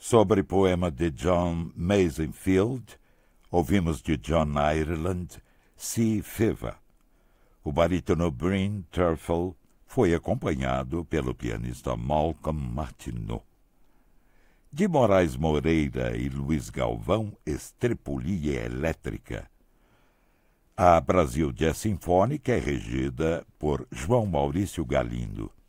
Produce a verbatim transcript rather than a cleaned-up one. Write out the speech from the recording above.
Sobre poema de John Masefield, ouvimos de John Ireland, Sea Fever. O barítono Bryn Terfel foi acompanhado pelo pianista Malcolm Martineau. De Moraes Moreira e Luiz Galvão, Estripulia Elétrica. A Brasil Jazz Sinfônica é regida por João Maurício Galindo.